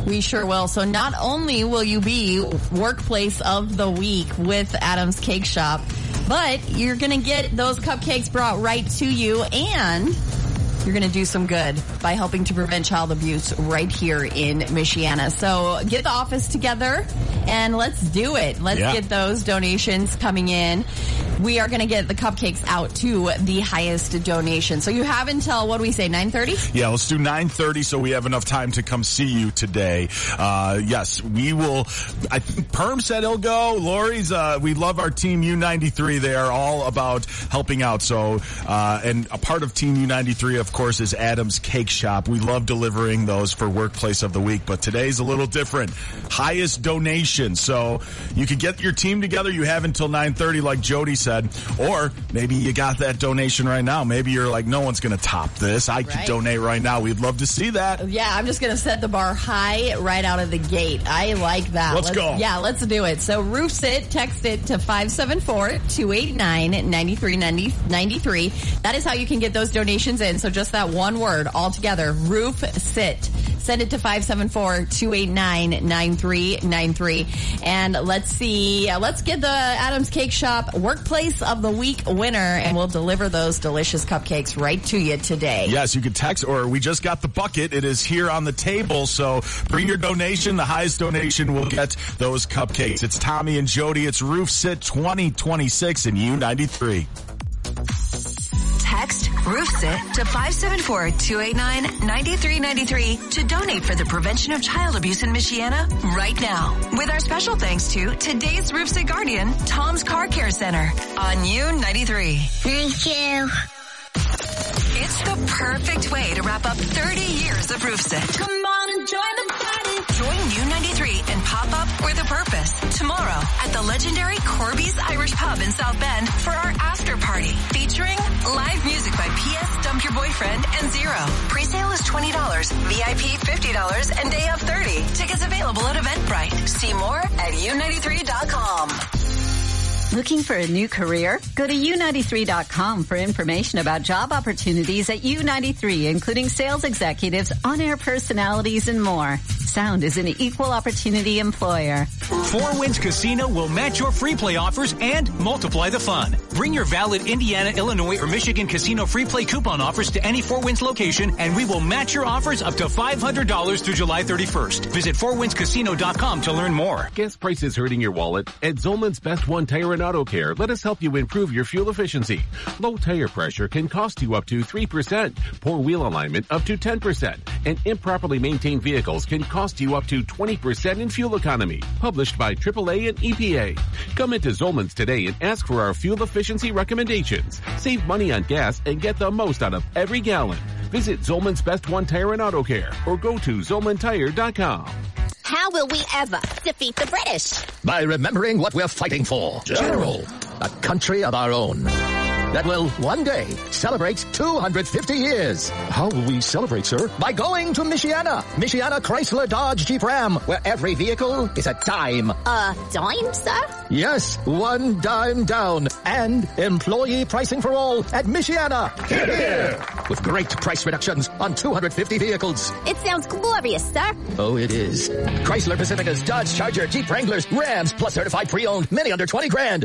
We sure will. So not only will you be Workplace of the Week with Adam's Cake Shop, but you're going to get those cupcakes brought right to you, and you're going to do some good by helping to prevent child abuse right here in Michiana. So get the office together and let's do it. Let's get those donations coming in. We are going to get the cupcakes out to the highest donation. So you have until, what do we say, 9:30? Yeah, let's do 9:30 so we have enough time to come see you today. Yes, we will. I think Perm said he'll go. Lori's, we love our Team U93. They are all about helping out. So, and a part of Team U93, of course, is Adam's Cake Shop. We love delivering those for Workplace of the Week, but today's a little different. Highest donation. So you can get your team together. You have until 9:30, like Jody said, or maybe you got that donation right now. Maybe you're like, no one's going to top this. I could donate right now. We'd love to see that. Yeah, I'm just going to set the bar high right out of the gate. I like that. Let's go. Yeah, let's do it. So Roof Sit, text it to 574-289-9393. That is how you can get those donations in. So just that one word all together, Roof Sit. Send it to 574-289-9393. And let's see. Let's get the Adam's Cake Shop Workplace of the Week winner, and we'll deliver those delicious cupcakes right to you today. Yes, you can text, or we just got the bucket. It is here on the table. So bring your donation. The highest donation will get those cupcakes. It's Tommy and Jody. It's Roof Sit 2026 in U93. Text Roof Sit to 574-289-9393 to donate for the prevention of child abuse in Michiana right now. With our special thanks to today's Roof Sit guardian, Tom's Car Care Center on U93. Thank you. It's the perfect way to wrap up 30 years of Roof Sit. Come on and join the party. Join U93 and pop up with a purpose tomorrow at the legendary Corby's Irish Pub in South Bend for our after party featuring live music by P.S. Dump Your Boyfriend and Zero. Presale is $20, VIP $50, and day of $30. Tickets available at Eventbrite. See more at U93.com. Looking for a new career? Go to U93.com for information about job opportunities at U93, including sales executives, on-air personalities, and more. Sound is an equal opportunity employer. Four Winds Casino will match your free play offers and multiply the fun. Bring your valid Indiana, Illinois, or Michigan casino free play coupon offers to any Four Winds location, and we will match your offers up to $500 through July 31st. Visit fourwindscasino.com to learn more. Gas prices hurting your wallet? At Zolman's Best One Tire and Auto Care, let us help you improve your fuel efficiency. Low tire pressure can cost you up to 3%, poor wheel alignment up to 10%, and improperly maintained vehicles can cost you up to 20% in fuel economy. Published by AAA and EPA. Come into Zolman's today and ask for our fuel efficiency recommendations. Save money on gas and get the most out of every gallon. Visit Zolman's Best One Tire and Auto Care or go to ZolmanTire.com. How will we ever defeat the British? By remembering what we're fighting for. General. A country of our own. That will one day celebrate 250 years. How will we celebrate, sir? By going to Michiana. Michiana Chrysler Dodge Jeep Ram, where every vehicle is a dime. A dime, sir? Yes, one dime down. And employee pricing for all at Michiana. Hear, hear. With great price reductions on 250 vehicles. It sounds glorious, sir. Oh, it is. Chrysler Pacificas, Dodge Charger, Jeep Wranglers, Rams, plus certified pre-owned, many under 20 grand.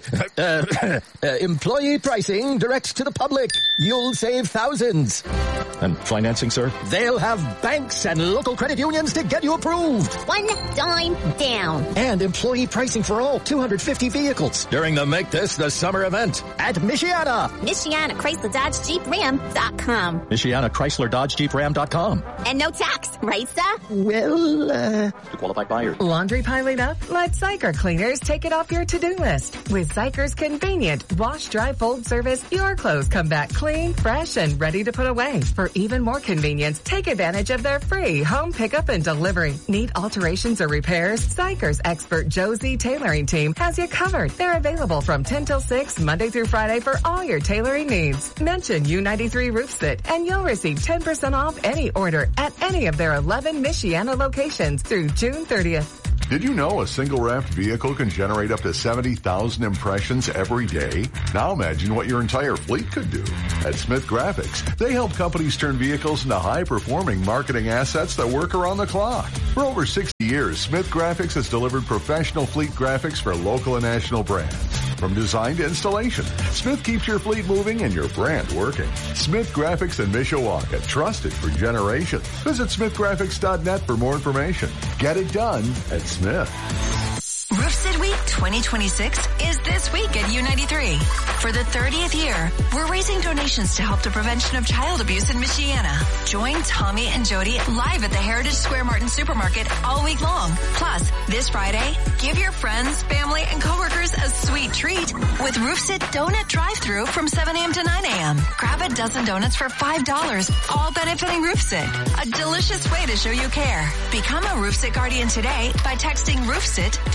Employee pricing direct to the public. You'll save thousands. And financing, sir? They'll have banks and local credit unions to get you approved. One dime down. And employee pricing for all 250 vehicles during the Make This the Summer event at Michiana. Michiana Chrysler Dodge Jeep Ram.com. Michiana Chrysler Dodge Jeep Ram.com. And no tax, right, sir? Well, to qualified buyers. Laundry piling up? Let Zyker Cleaners take it off your to-do list. With Zyker's convenient wash, dry, fold service, your clothes come back clean, fresh, and ready to put away. For even more convenience, take advantage of their free home pickup and delivery. Need alterations or repairs? Zyker's expert Josie tailoring team has you covered. They're available from 10 till 6, Monday through Friday for all your tailoring needs. Mention U93 Roof Sit and you'll receive 10% off any order at any of their 11 Michiana locations through June 30th. Did you know a single wrapped vehicle can generate up to 70,000 impressions every day? Now imagine what your entire fleet could do. At Smith Graphics, they help companies turn vehicles into high-performing marketing assets that work around the clock. For over 60 years, Smith Graphics has delivered professional fleet graphics for local and national brands. From design to installation, Smith keeps your fleet moving and your brand working. Smith Graphics in Mishawaka, trusted for generations. Visit smithgraphics.net for more information. Get it done at Smith. Roofsit Week 2026 is this week at U93. For the 30th year, we're raising donations to help the prevention of child abuse in Michiana. Join Tommy and Jody live at the Heritage Square Martin Supermarket all week long. Plus, this Friday, give your friends, family, and coworkers a sweet treat with Roofsit Donut Drive-Thru from 7 a.m. to 9 a.m. Grab a dozen donuts for $5, all benefiting Roofsit. A delicious way to show you care. Become a Roofsit Guardian today by texting Roofsit to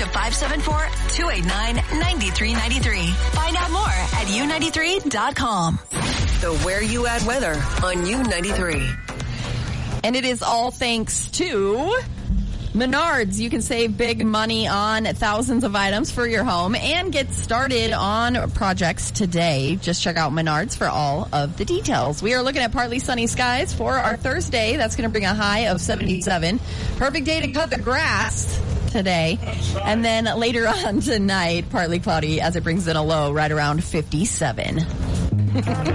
574-289-9393. Find out more at U93.com. The Where You At weather on U93. And it is all thanks to Menards. You can save big money on thousands of items for your home and get started on projects today. Just check out Menards for all of the details. We are looking at partly sunny skies for our Thursday. That's going to bring a high of 77. Perfect day to cut the grass today. And then later on tonight, partly cloudy as it brings in a low right around 57.